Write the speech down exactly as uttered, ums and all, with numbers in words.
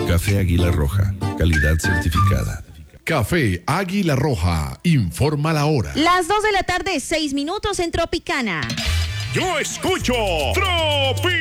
Café Águila Roja, calidad certificada. Café Águila Roja, informa la hora. Las dos de la tarde, seis minutos en Tropicana. Yo escucho Tropi.